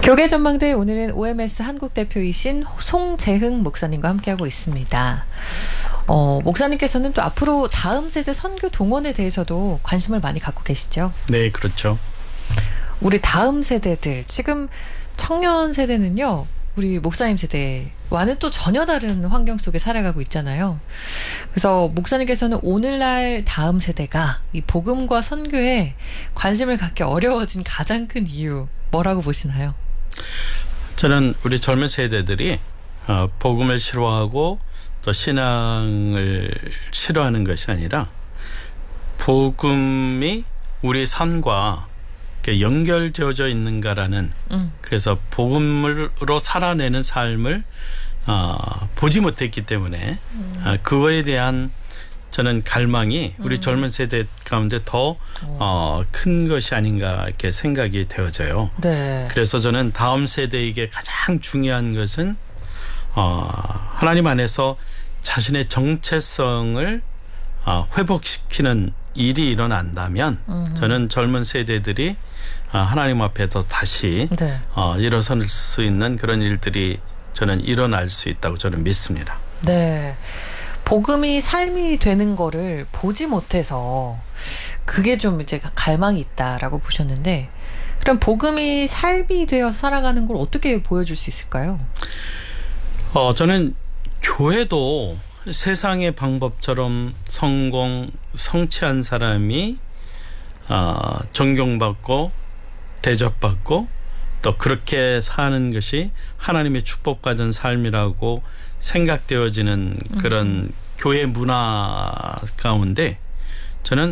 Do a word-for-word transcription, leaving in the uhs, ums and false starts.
교계 전망대 오늘은 오엠에스 한국 대표이신 송재흥 목사님과 함께하고 있습니다. 어, 목사님께서는 또 앞으로 다음 세대 선교 동원에 대해서도 관심을 많이 갖고 계시죠? 네, 그렇죠. 우리 다음 세대들, 지금 청년 세대는요, 우리 목사님 세대와는 또 전혀 다른 환경 속에 살아가고 있잖아요. 그래서 목사님께서는 오늘날 다음 세대가 이 복음과 선교에 관심을 갖기 어려워진 가장 큰 이유, 뭐라고 보시나요? 저는 우리 젊은 세대들이 어, 복음을 싫어하고 또 신앙을 싫어하는 것이 아니라 복음이 우리 삶과 연결되어져 있는가라는 음. 그래서 복음으로 살아내는 삶을 어, 보지 못했기 때문에 음. 어, 그거에 대한 저는 갈망이 우리 음. 젊은 세대 가운데 더 어, 큰 것이 아닌가 이렇게 생각이 되어져요. 네. 그래서 저는 다음 세대에게 가장 중요한 것은 어, 하나님 안에서 자신의 정체성을 어, 회복시키는 일이 일어난다면 음. 저는 젊은 세대들이 어, 하나님 앞에서 다시 네. 어, 일어설 수 있는 그런 일들이 저는 일어날 수 있다고 저는 믿습니다. 네. 복음이 삶이 되는 거를 보지 못해서 그게 좀 이제 갈망이 있다라고 보셨는데, 그럼 복음이 삶이 되어서 살아가는 걸 어떻게 보여줄 수 있을까요? 어, 저는 교회도 세상의 방법처럼 성공, 성취한 사람이 어, 존경받고 대접받고 또 그렇게 사는 것이 하나님의 축복받은 삶이라고 생각되어지는 그런 음. 교회 문화 가운데 저는